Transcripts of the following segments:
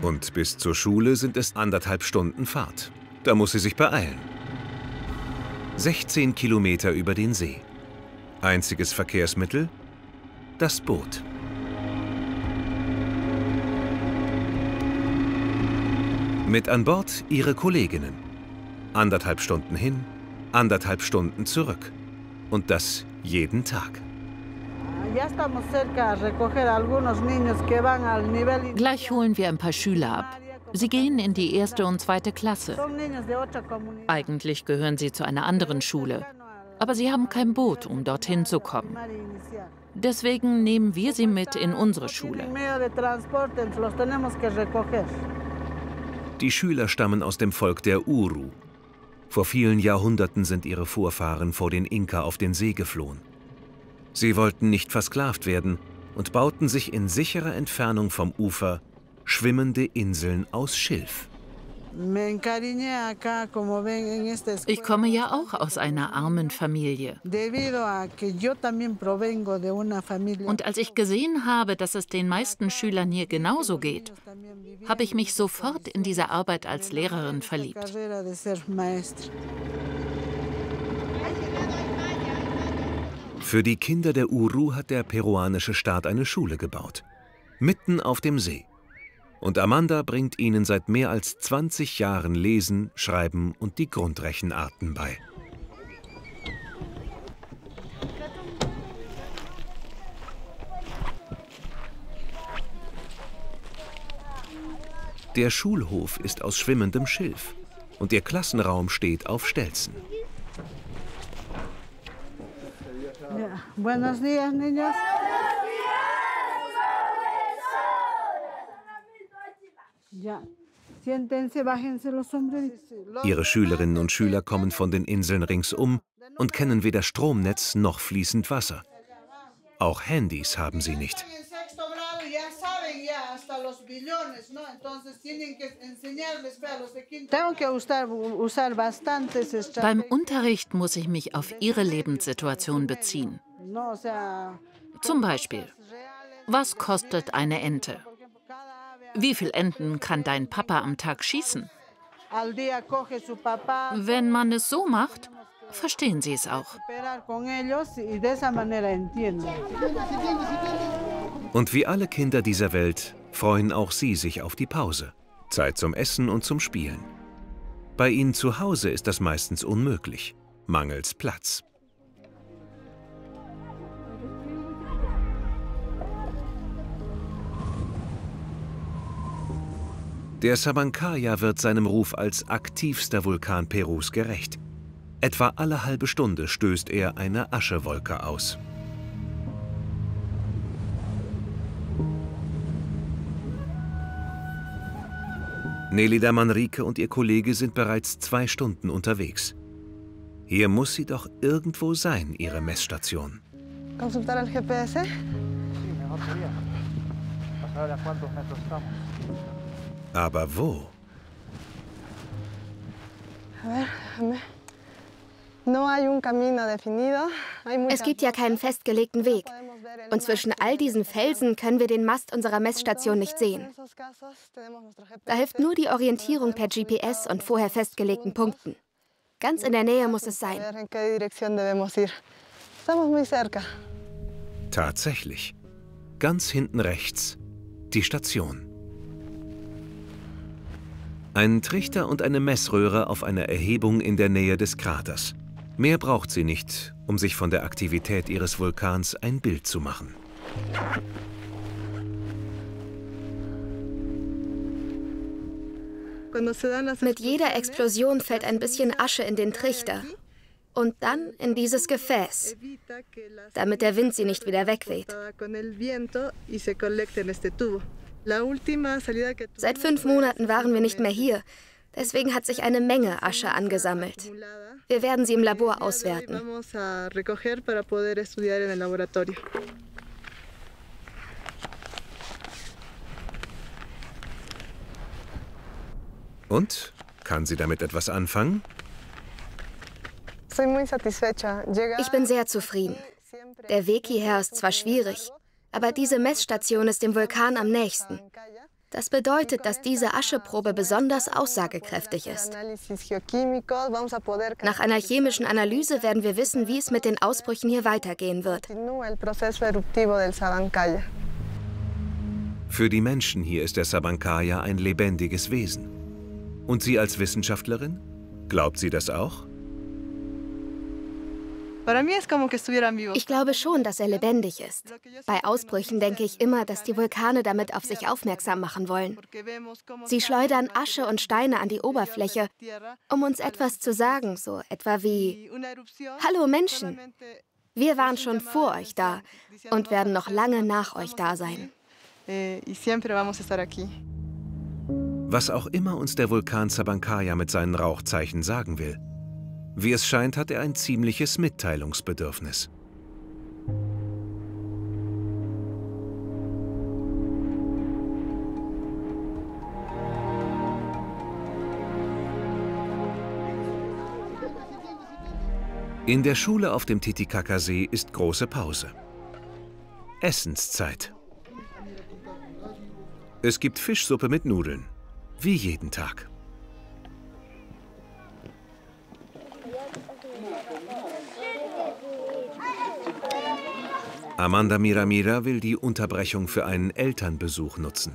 Und bis zur Schule sind es 1,5 Stunden Fahrt. Da muss sie sich beeilen. 16 Kilometer über den See. Einziges Verkehrsmittel? Das Boot. Mit an Bord ihre Kolleginnen. 1,5 Stunden hin, 1,5 Stunden zurück. Und das jeden Tag. Gleich holen wir ein paar Schüler ab. Sie gehen in die 1. und 2. Klasse. Eigentlich gehören sie zu einer anderen Schule. Aber sie haben kein Boot, um dorthin zu kommen. Deswegen nehmen wir sie mit in unsere Schule. Die Schüler stammen aus dem Volk der Uru. Vor vielen Jahrhunderten sind ihre Vorfahren vor den Inka auf den See geflohen. Sie wollten nicht versklavt werden und bauten sich in sicherer Entfernung vom Ufer schwimmende Inseln aus Schilf. Ich komme ja auch aus einer armen Familie. Und als ich gesehen habe, dass es den meisten Schülern hier genauso geht, habe ich mich sofort in diese Arbeit als Lehrerin verliebt. Für die Kinder der Uru hat der peruanische Staat eine Schule gebaut. Mitten auf dem See. Und Amanda bringt ihnen seit mehr als 20 Jahren Lesen, Schreiben und die Grundrechenarten bei. Der Schulhof ist aus schwimmendem Schilf und ihr Klassenraum steht auf Stelzen. Ja. Buenos días, niños. Ja. Ihre Schülerinnen und Schüler kommen von den Inseln ringsum und kennen weder Stromnetz noch fließend Wasser. Auch Handys haben sie nicht. Beim Unterricht muss ich mich auf ihre Lebenssituation beziehen. Zum Beispiel, was kostet eine Ente? Wie viele Enten kann dein Papa am Tag schießen? Wenn man es so macht, verstehen sie es auch. Und wie alle Kinder dieser Welt freuen auch sie sich auf die Pause. Zeit zum Essen und zum Spielen. Bei ihnen zu Hause ist das meistens unmöglich, mangels Platz. Der Sabancaya wird seinem Ruf als aktivster Vulkan Perus gerecht. Etwa alle halbe Stunde stößt er eine Aschewolke aus. Nelida Manrique und ihr Kollege sind bereits 2 Stunden unterwegs. Hier muss sie doch irgendwo sein, ihre Messstation. Consultar el GPS. Aber wo? Es gibt ja keinen festgelegten Weg. Und zwischen all diesen Felsen können wir den Mast unserer Messstation nicht sehen. Da hilft nur die Orientierung per GPS und vorher festgelegten Punkten. Ganz in der Nähe muss es sein. Tatsächlich. Ganz hinten rechts die Station. Ein Trichter und eine Messröhre auf einer Erhebung in der Nähe des Kraters. Mehr braucht sie nicht, um sich von der Aktivität ihres Vulkans ein Bild zu machen. Mit jeder Explosion fällt ein bisschen Asche in den Trichter und dann in dieses Gefäß, damit der Wind sie nicht wieder wegweht. Seit 5 Monaten waren wir nicht mehr hier. Deswegen hat sich eine Menge Asche angesammelt. Wir werden sie im Labor auswerten. Und? Kann sie damit etwas anfangen? Ich bin sehr zufrieden. Der Weg hierher ist zwar schwierig, aber diese Messstation ist dem Vulkan am nächsten. Das bedeutet, dass diese Ascheprobe besonders aussagekräftig ist. Nach einer chemischen Analyse werden wir wissen, wie es mit den Ausbrüchen hier weitergehen wird. Für die Menschen hier ist der Sabancaya ein lebendiges Wesen. Und Sie als Wissenschaftlerin? Glaubt sie das auch? Ich glaube schon, dass er lebendig ist. Bei Ausbrüchen denke ich immer, dass die Vulkane damit auf sich aufmerksam machen wollen. Sie schleudern Asche und Steine an die Oberfläche, um uns etwas zu sagen, so etwa wie: Hallo Menschen, wir waren schon vor euch da und werden noch lange nach euch da sein. Was auch immer uns der Vulkan Sabancaya mit seinen Rauchzeichen sagen will. Wie es scheint, hat er ein ziemliches Mitteilungsbedürfnis. In der Schule auf dem Titicacasee ist große Pause. Essenszeit. Es gibt Fischsuppe mit Nudeln, wie jeden Tag. Amanda Miramira will die Unterbrechung für einen Elternbesuch nutzen.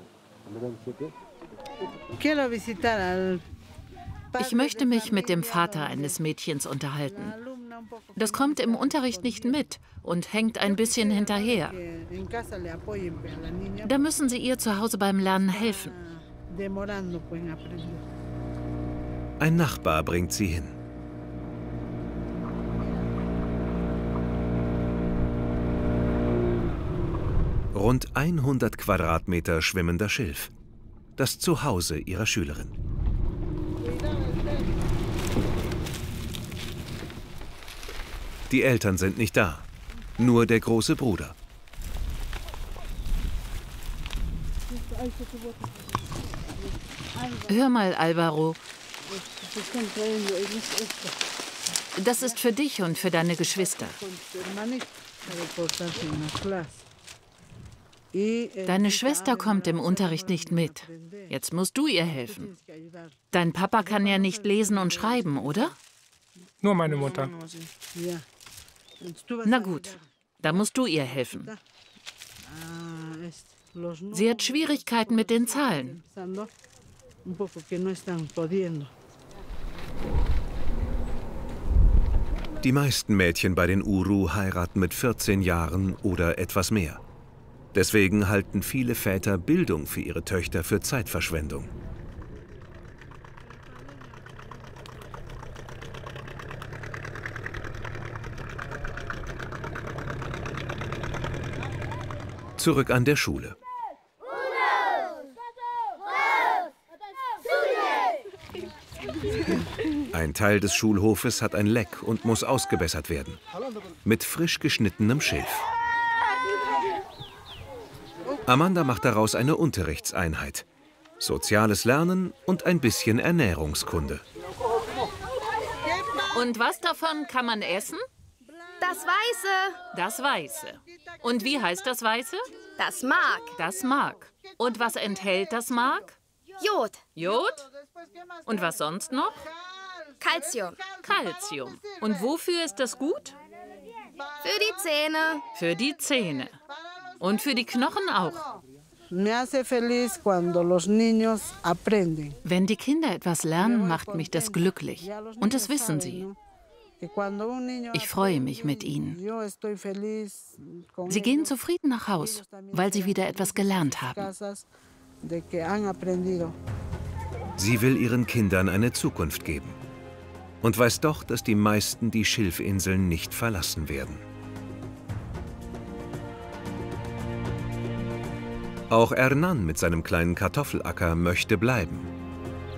Ich möchte mich mit dem Vater eines Mädchens unterhalten. Das kommt im Unterricht nicht mit und hängt ein bisschen hinterher. Da müssen Sie ihr zu Hause beim Lernen helfen. Ein Nachbar bringt sie hin. Rund 100 Quadratmeter schwimmender Schilf. Das Zuhause ihrer Schülerin. Die Eltern sind nicht da, nur der große Bruder. Hör mal, Alvaro. Das ist für dich und für deine Geschwister. Deine Schwester kommt im Unterricht nicht mit. Jetzt musst du ihr helfen. Dein Papa kann ja nicht lesen und schreiben, oder? Nur meine Mutter. Na gut, da musst du ihr helfen. Sie hat Schwierigkeiten mit den Zahlen. Die meisten Mädchen bei den Uru heiraten mit 14 Jahren oder etwas mehr. Deswegen halten viele Väter Bildung für ihre Töchter für Zeitverschwendung. Zurück an der Schule. Ein Teil des Schulhofes hat ein Leck und muss ausgebessert werden. Mit frisch geschnittenem Schilf. Amanda macht daraus eine Unterrichtseinheit. Soziales Lernen und ein bisschen Ernährungskunde. Und was davon kann man essen? Das Weiße. Das Weiße. Und wie heißt das Weiße? Das Mark. Das Mark. Und was enthält das Mark? Jod. Jod? Und was sonst noch? Calcium. Calcium. Und wofür ist das gut? Für die Zähne. Für die Zähne. Und für die Knochen auch. Wenn die Kinder etwas lernen, macht mich das glücklich. Und das wissen sie. Ich freue mich mit ihnen. Sie gehen zufrieden nach Haus, weil sie wieder etwas gelernt haben. Sie will ihren Kindern eine Zukunft geben. Und weiß doch, dass die meisten die Schilfinseln nicht verlassen werden. Auch Hernan mit seinem kleinen Kartoffelacker möchte bleiben.